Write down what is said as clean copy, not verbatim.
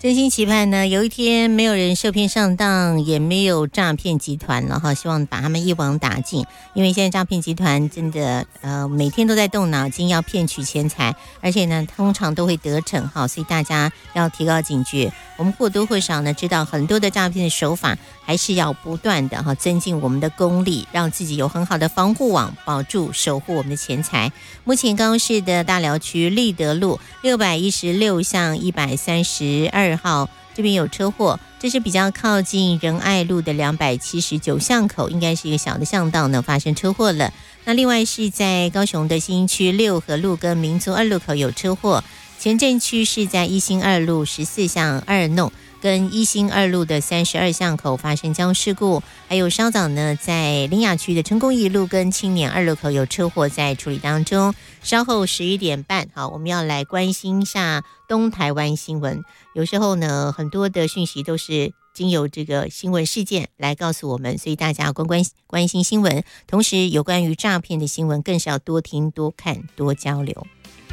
真心期盼呢，有一天没有人受骗上当，也没有诈骗集团了哈，希望把他们一网打尽。因为现在诈骗集团真的每天都在动脑筋要骗取钱财，而且呢通常都会得逞哈，所以大家要提高警觉。我们或多或少呢知道很多的诈骗的手法，还是要不断的增进我们的功力，让自己有很好的防护网，保住守护我们的钱财。目前高雄市的大寮区立德路616巷132号这边有车祸，这是比较靠近仁爱路的279巷口，应该是一个小的巷道呢，发生车祸了。那另外是在高雄的新区六合路跟民族2路口有车祸，前镇区是在一心2路14巷2弄跟一心2路的32巷口发生交通事故，还有稍早呢在苓雅区的成功一路跟青年2路口有车祸在处理当中。稍后11点半，好，我们要来关心一下东台湾新闻。有时候呢很多的讯息都是经由这个新闻事件来告诉我们，所以大家要关心新闻，同时有关于诈骗的新闻更是要多听多看多交流。